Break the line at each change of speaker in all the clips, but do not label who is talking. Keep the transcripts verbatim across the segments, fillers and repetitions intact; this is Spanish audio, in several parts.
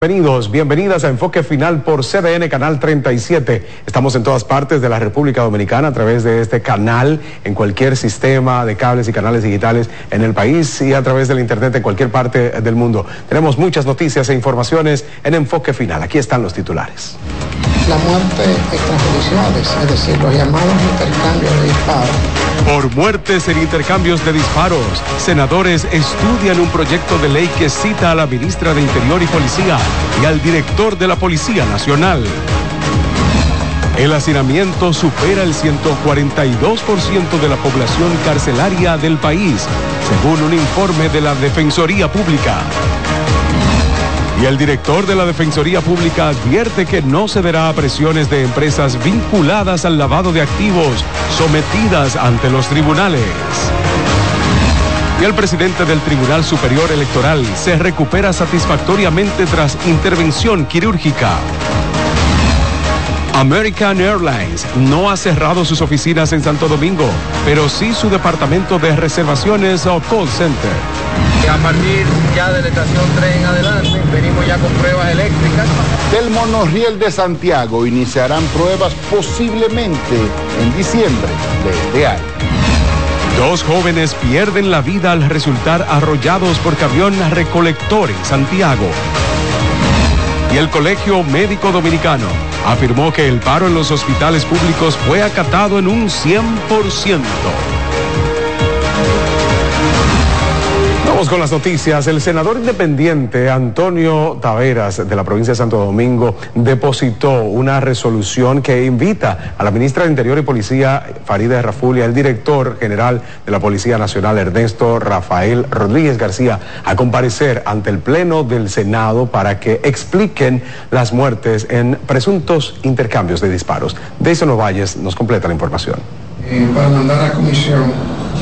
Bienvenidos, bienvenidas a Enfoque Final por C D N Canal treinta y siete. Estamos en todas partes de la República Dominicana a través de este canal, en cualquier sistema de cables y canales digitales en el país y a través del internet en cualquier parte del mundo. Tenemos muchas noticias e informaciones en Enfoque Final. Aquí están los titulares.
La muerte extrajudiciales, es decir, los llamados intercambios de disparos.
Por muertes en intercambios de disparos, senadores estudian un proyecto de ley que cita a la ministra de Interior y Policía y al director de la Policía Nacional. El hacinamiento supera el ciento cuarenta y dos por ciento de la población carcelaria del país, según un informe de la Defensoría Pública. Y el director de la Defensoría Pública advierte que no cederá a presiones de empresas vinculadas al lavado de activos sometidas ante los tribunales. Y el presidente del Tribunal Superior Electoral se recupera satisfactoriamente tras intervención quirúrgica. American Airlines no ha cerrado sus oficinas en Santo Domingo, pero sí su departamento de reservaciones o call center.
A partir ya de la estación tres en adelante, venimos ya con pruebas eléctricas.
Del monorriel de Santiago iniciarán pruebas posiblemente en diciembre de este año.
Dos jóvenes pierden la vida al resultar arrollados por camión recolector en Santiago. Y el Colegio Médico Dominicano afirmó que el paro en los hospitales públicos fue acatado en un cien por ciento. Vamos con las noticias. El senador independiente Antonio Taveras de la provincia de Santo Domingo depositó una resolución que invita a la ministra de Interior y Policía Farideh Raful y al director general de la Policía Nacional Ernesto Rafael Rodríguez García a comparecer ante el Pleno del Senado para que expliquen las muertes en presuntos intercambios de disparos. Deison Ovalles nos completa la información.
Eh, para mandar a la comisión.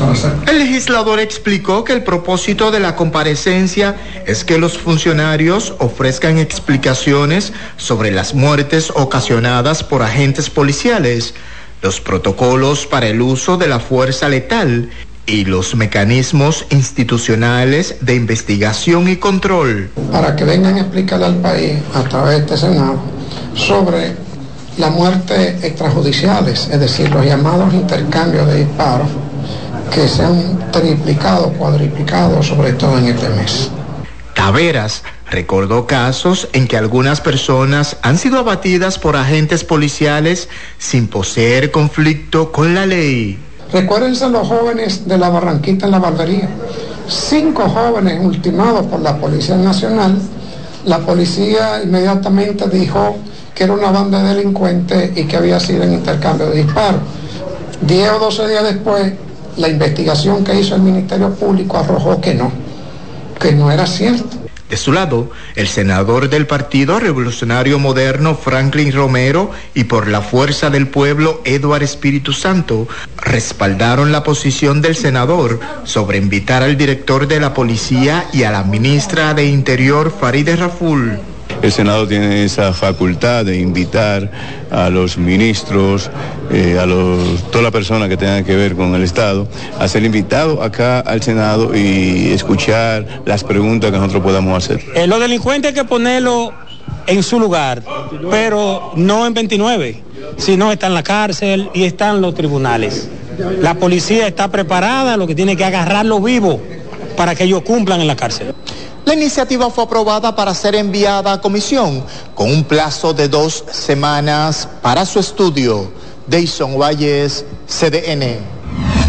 El legislador explicó que el propósito de la comparecencia es que los funcionarios ofrezcan explicaciones sobre las muertes ocasionadas por agentes policiales, los protocolos para el uso de la fuerza letal y los mecanismos institucionales de investigación y control.
Para que vengan a explicarle al país a través de este Senado sobre la muerte extrajudiciales, es decir, los llamados intercambios de disparos, que se han triplicado, cuadriplicado, sobre todo en este mes.
Taveras recordó casos en que algunas personas han sido abatidas por agentes policiales sin poseer conflicto con la ley.
Recuérdense los jóvenes de la Barranquita en la Barbería. Cinco jóvenes ultimados por la Policía Nacional. La policía inmediatamente dijo que era una banda de delincuentes y que había sido en intercambio de disparos. Diez o doce días después, la investigación que hizo el Ministerio Público arrojó que no, que no era cierto.
De su lado, el senador del Partido Revolucionario Moderno, Franklin Romero, y por la Fuerza del Pueblo, Eduardo Espíritu Santo, respaldaron la posición del senador sobre invitar al director de la policía y a la ministra de Interior, Farideh Raful.
El Senado tiene esa facultad de invitar a los ministros, eh, a los, toda la persona que tenga que ver con el Estado, a ser invitado acá al Senado y escuchar las preguntas que nosotros podamos hacer.
Eh, los delincuentes hay que ponerlo en su lugar, pero no en veintinueve, sino está en la cárcel y está en los tribunales. La policía está preparada, lo que tiene que agarrarlo vivo para que ellos cumplan en la cárcel.
La iniciativa fue aprobada para ser enviada a comisión con un plazo de dos semanas para su estudio. Deison Valles, C D N.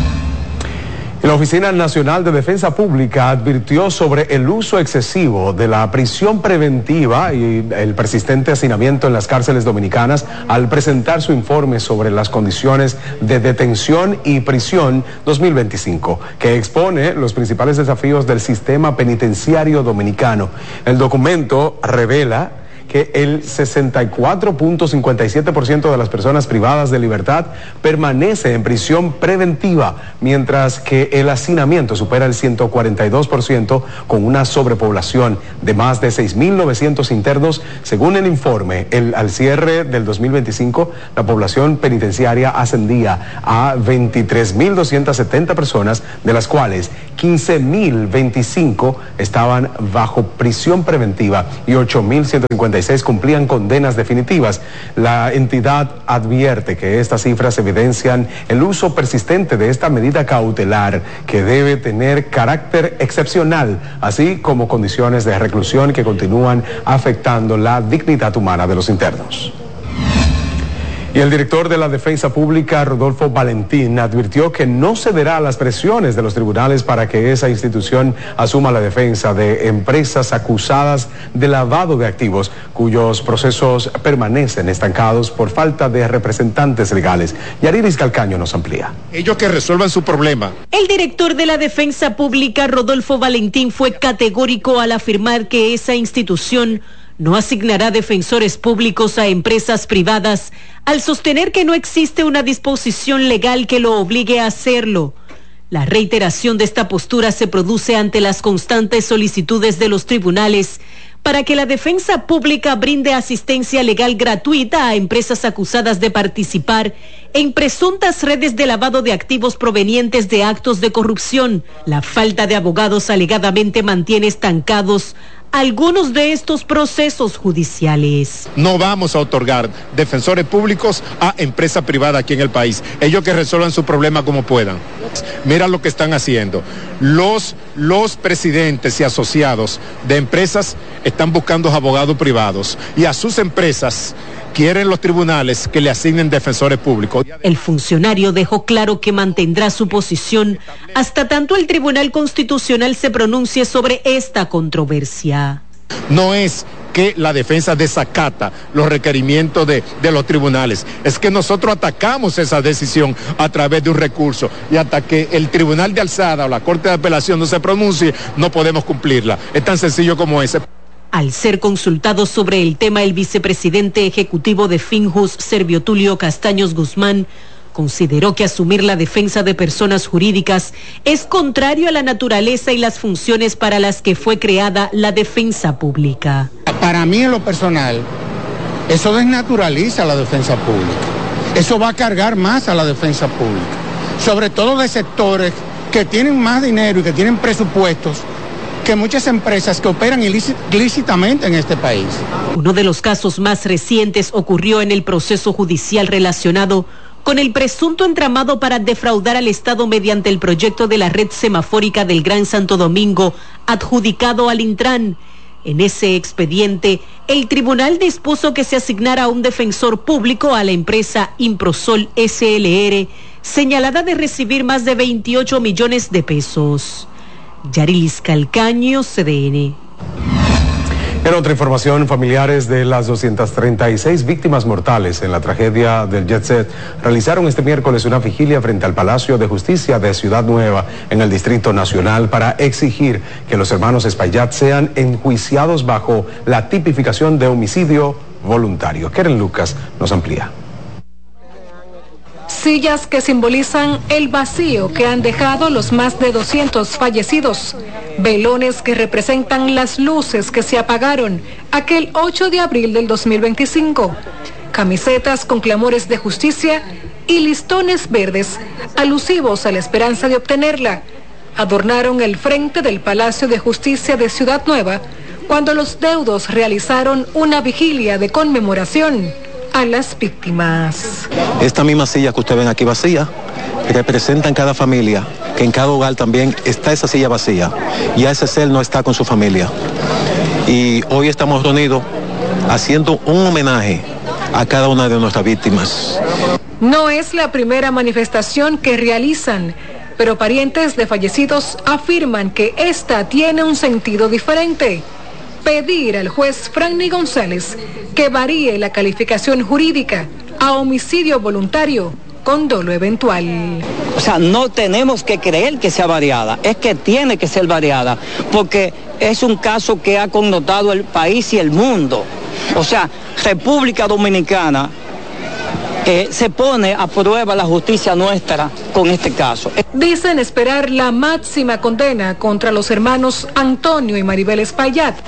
La Oficina Nacional de Defensa Pública advirtió sobre el uso excesivo de la prisión preventiva y el persistente hacinamiento en las cárceles dominicanas al presentar su informe sobre las condiciones de detención y prisión dos mil veinticinco, que expone los principales desafíos del sistema penitenciario dominicano. El documento revela que el sesenta y cuatro punto cincuenta y siete por ciento de las personas privadas de libertad permanece en prisión preventiva, mientras que el hacinamiento supera el ciento cuarenta y dos por ciento, con una sobrepoblación de más de seis mil novecientos internos. Según el informe, el, al cierre del dos mil veinticinco, la población penitenciaria ascendía a veintitrés mil doscientas setenta personas, de las cuales quince mil veinticinco estaban bajo prisión preventiva y ocho mil ciento cincuenta y seis cumplían condenas definitivas. La entidad advierte que estas cifras evidencian el uso persistente de esta medida cautelar que debe tener carácter excepcional, así como condiciones de reclusión que continúan afectando la dignidad humana de los internos. Y el director de la Defensa Pública, Rodolfo Valentín, advirtió que no cederá a las presiones de los tribunales para que esa institución asuma la defensa de empresas acusadas de lavado de activos, cuyos procesos permanecen estancados por falta de representantes legales. Yarilis Calcaño nos amplía.
Ellos que resuelvan su problema.
El director de la Defensa Pública, Rodolfo Valentín, fue categórico al afirmar que esa institución no asignará defensores públicos a empresas privadas, al sostener que no existe una disposición legal que lo obligue a hacerlo. La reiteración de esta postura se produce ante las constantes solicitudes de los tribunales para que la defensa pública brinde asistencia legal gratuita a empresas acusadas de participar en presuntas redes de lavado de activos provenientes de actos de corrupción. La falta de abogados alegadamente mantiene estancados algunos de estos procesos judiciales.
No vamos a otorgar defensores públicos a empresas privadas aquí en el país. Ellos que resuelvan su problema como puedan. Mira lo que están haciendo. Los, los presidentes y asociados de empresas están buscando abogados privados y a sus empresas quieren los tribunales que le asignen defensores públicos.
El funcionario dejó claro que mantendrá su posición hasta tanto el Tribunal Constitucional se pronuncie sobre esta controversia.
No es que la defensa desacata los requerimientos de, de los tribunales, es que nosotros atacamos esa decisión a través de un recurso y hasta que el Tribunal de Alzada o la Corte de Apelación no se pronuncie, no podemos cumplirla. Es tan sencillo como ese.
Al ser consultado sobre el tema, el vicepresidente ejecutivo de Finjus, Servio Tulio Castaños Guzmán, consideró que asumir la defensa de personas jurídicas es contrario a la naturaleza y las funciones para las que fue creada la defensa pública.
Para mí, en lo personal, eso desnaturaliza la defensa pública. Eso va a cargar más a la defensa pública, sobre todo de sectores que tienen más dinero y que tienen presupuestos que muchas empresas que operan ilícitamente en este país.
Uno de los casos más recientes ocurrió en el proceso judicial relacionado con el presunto entramado para defraudar al Estado mediante el proyecto de la red semafórica del Gran Santo Domingo, adjudicado al Intran. En ese expediente, el tribunal dispuso que se asignara un defensor público a la empresa Improsol S L R, señalada de recibir más de veintiocho millones de pesos. Yarilis Calcaño, C D N.
En otra información, familiares de las doscientas treinta y seis víctimas mortales en la tragedia del Jet Set realizaron este miércoles una vigilia frente al Palacio de Justicia de Ciudad Nueva en el Distrito Nacional para exigir que los hermanos Espaillat sean enjuiciados bajo la tipificación de homicidio voluntario. Keren Lucas nos amplía.
Sillas que simbolizan el vacío que han dejado los más de doscientos fallecidos. Velones que representan las luces que se apagaron aquel ocho de abril del dos mil veinticinco. Camisetas con clamores de justicia y listones verdes, alusivos a la esperanza de obtenerla, adornaron el frente del Palacio de Justicia de Ciudad Nueva cuando los deudos realizaron una vigilia de conmemoración a las víctimas.
Esta misma silla que ustedes ven aquí vacía representa en cada familia, que en cada hogar también está esa silla vacía, y a ese ser no está con su familia. Y hoy estamos reunidos haciendo un homenaje a cada una de nuestras víctimas.
No es la primera manifestación que realizan, pero parientes de fallecidos afirman que esta tiene un sentido diferente. Pedir al juez Franny González que varíe la calificación jurídica a homicidio voluntario con dolo eventual.
O sea, no tenemos que creer que sea variada, es que tiene que ser variada, porque es un caso que ha connotado el país y el mundo. O sea, República Dominicana eh, se pone a prueba la justicia nuestra con este caso.
Dicen esperar la máxima condena contra los hermanos Antonio y Maribel Espaillat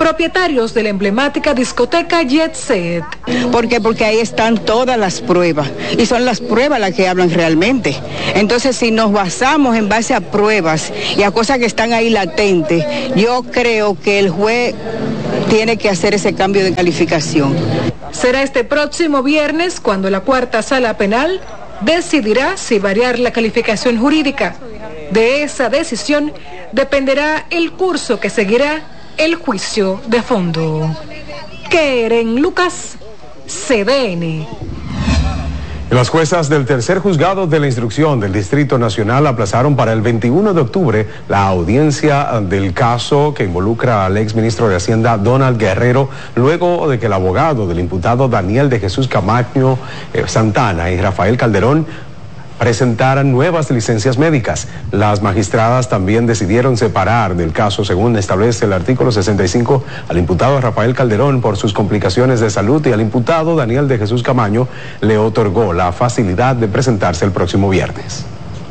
propietarios de la emblemática discoteca Jet Set.
¿Por qué? Porque ahí están todas las pruebas y son las pruebas las que hablan realmente. Entonces, si nos basamos en base a pruebas y a cosas que están ahí latentes, yo creo que el juez tiene que hacer ese cambio de calificación.
Será este próximo viernes cuando la cuarta sala penal decidirá si variar la calificación jurídica. De esa decisión dependerá el curso que seguirá el juicio de fondo. Keren Lucas, C D N.
Las juezas del tercer juzgado de la instrucción del Distrito Nacional aplazaron para el veintiuno de octubre la audiencia del caso que involucra al exministro de Hacienda Donald Guerrero, luego de que el abogado del imputado Daniel de Jesús Camaño eh, Santana y Rafael Calderón presentaran nuevas licencias médicas. Las magistradas también decidieron separar del caso, según establece el artículo sesenta y cinco, al imputado Rafael Calderón por sus complicaciones de salud y al imputado Daniel de Jesús Camaño le otorgó la facilidad de presentarse el próximo viernes.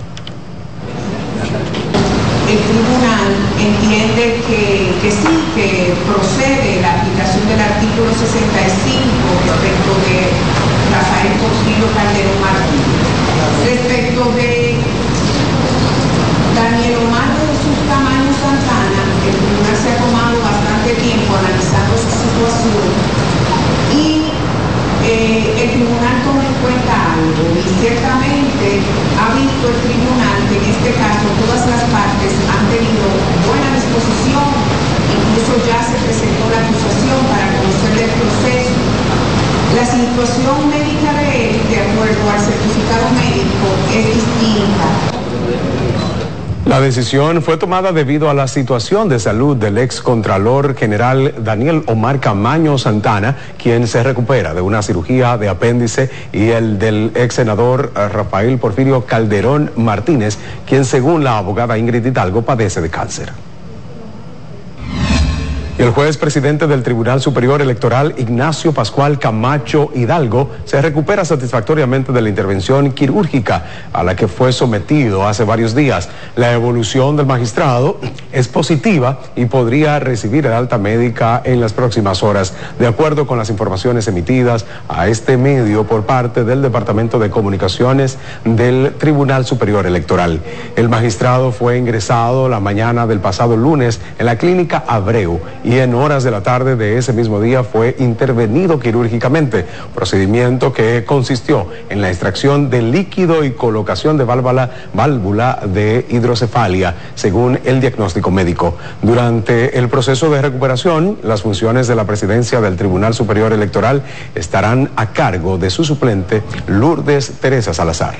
El tribunal entiende que, que sí, que procede la aplicación del artículo sesenta y cinco respecto de Rafael Porfirio Calderón Martínez. Respecto de Daniel Omar de Jesús Camaño Santana, el tribunal se ha tomado bastante tiempo analizando su situación y eh, el tribunal toma en cuenta algo y ciertamente ha visto el tribunal que en este caso todas las partes han tenido buena disposición, incluso ya se presentó la acusación para conocer el proceso. La situación médica de él, de acuerdo al certificado médico, es distinta.
La decisión fue tomada debido a la situación de salud del ex contralor general Daniel Omar Camaño Santana, quien se recupera de una cirugía de apéndice, y el del ex senador Rafael Porfirio Calderón Martínez, quien según la abogada Ingrid Hidalgo padece de cáncer. El juez presidente del Tribunal Superior Electoral, Ignacio Pascual Camacho Hidalgo, se recupera satisfactoriamente de la intervención quirúrgica a la que fue sometido hace varios días. La evolución del magistrado es positiva y podría recibir el alta médica en las próximas horas, de acuerdo con las informaciones emitidas a este medio por parte del Departamento de Comunicaciones del Tribunal Superior Electoral. El magistrado fue ingresado la mañana del pasado lunes en la clínica Abreu y en horas de la tarde de ese mismo día fue intervenido quirúrgicamente, procedimiento que consistió en la extracción de líquido y colocación de válvula, válvula de hidrocefalia, según el diagnóstico médico. Durante el proceso de recuperación, las funciones de la presidencia del Tribunal Superior Electoral estarán a cargo de su suplente, Lourdes Teresa Salazar.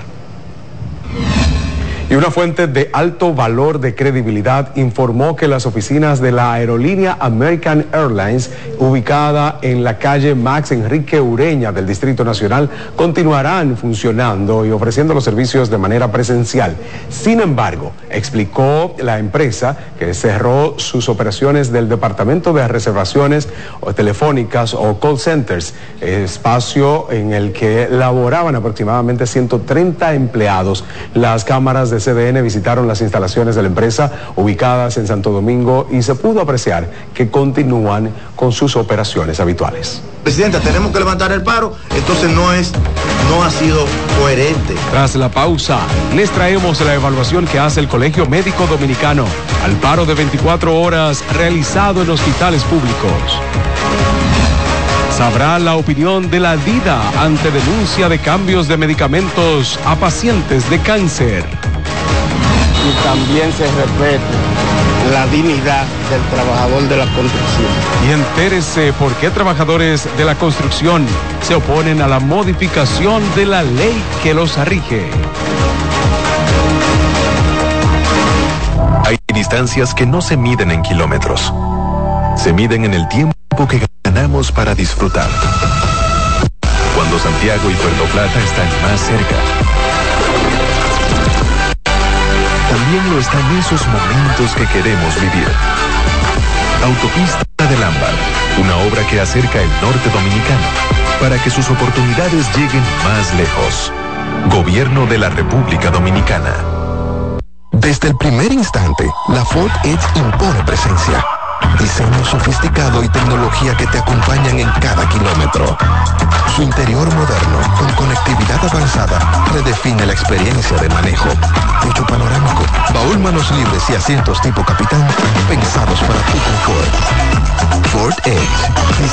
Y una fuente de alto valor de credibilidad informó que las oficinas de la aerolínea American Airlines, ubicada en la calle Max Enrique Ureña del Distrito Nacional, continuarán funcionando y ofreciendo los servicios de manera presencial. Sin embargo, explicó la empresa que cerró sus operaciones del Departamento de Reservaciones o Telefónicas o Call Centers, espacio en el que laboraban aproximadamente ciento treinta empleados. Las cámaras de C D N visitaron las instalaciones de la empresa ubicadas en Santo Domingo y se pudo apreciar que continúan con sus operaciones habituales.
Presidenta, tenemos que levantar el paro, entonces no es, no ha sido coherente.
Tras la pausa, les traemos la evaluación que hace el Colegio Médico Dominicano al paro de veinticuatro horas realizado en hospitales públicos. Sabrá la opinión de la DIDA ante denuncia de cambios de medicamentos a pacientes de cáncer.
Y también se respete la dignidad del trabajador de la construcción.
Y entérese por qué trabajadores de la construcción se oponen a la modificación de la ley que los rige.
Hay distancias que no se miden en kilómetros, se miden en el tiempo que ganamos para disfrutar. Cuando Santiago y Puerto Plata están más cerca. También lo están esos momentos que queremos vivir. Autopista del Ámbar, una obra que acerca el norte dominicano para que sus oportunidades lleguen más lejos. Gobierno de la República Dominicana.
Desde el primer instante, la Ford Edge impone presencia, Diseño sofisticado y tecnología que te acompañan en cada kilómetro. Su interior moderno, con conectividad avanzada, redefine la experiencia de manejo. Techo panorámico, baúl manos libres y asientos tipo capitán, pensados para tu confort. Ford Edge.